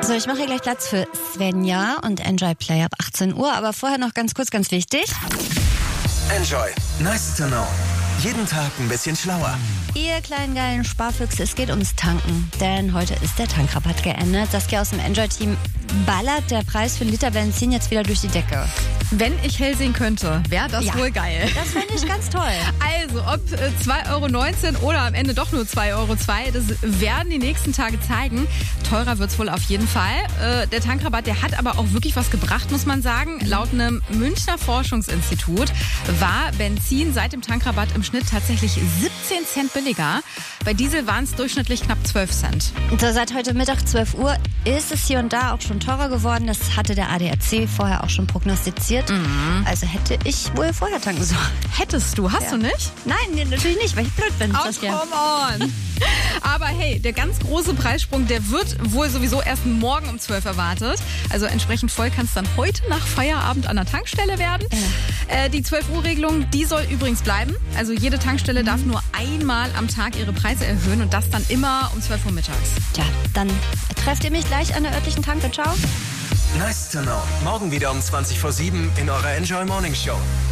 So, ich mache hier gleich Platz für Svenja und Enjoy Play ab 18 Uhr. Aber vorher noch ganz kurz, ganz wichtig. Enjoy. Nice to know. Jeden Tag ein bisschen schlauer. Ihr kleinen geilen Sparfüchse, es geht ums Tanken. Denn heute ist der Tankrabatt geendet. Saskia aus dem Enjoy-Team ballert der Preis für einen Liter Benzin jetzt wieder durch die Decke. Wenn ich hell sehen könnte, wäre das wohl geil. Das fände ich ganz toll. Also, ob 2,19 € oder am Ende doch nur 2,02 €, das werden die nächsten Tage zeigen. Teurer wird's wohl auf jeden Fall. Der Tankrabatt, der hat aber auch wirklich was gebracht, muss man sagen. Laut einem Münchner Forschungsinstitut war Benzin seit dem Tankrabatt im Schnitt tatsächlich 17 Cent billiger. Bei Diesel waren es durchschnittlich knapp 12 Cent. So, seit heute Mittag 12 Uhr ist es hier und da auch schon teurer geworden. Das hatte der ADAC vorher auch schon prognostiziert. Also hätte ich wohl vorher tanken sollen. Hättest du, hast du nicht? Nein, natürlich nicht, weil ich blöd bin. Oh, come on. Aber hey, der ganz große Preissprung, der wird wohl sowieso erst morgen um 12 erwartet. Also entsprechend voll kann es dann heute nach Feierabend an der Tankstelle werden. Die 12-Uhr-Regelung, die soll übrigens bleiben. Also jede Tankstelle darf nur einmal am Tag ihre Preise erhöhen und das dann immer um 12 Uhr mittags. Tja, dann trefft ihr mich gleich an der örtlichen Tanke. Ciao. Nice to know. Morgen wieder um 7:20 in eurer Enjoy Morning Show.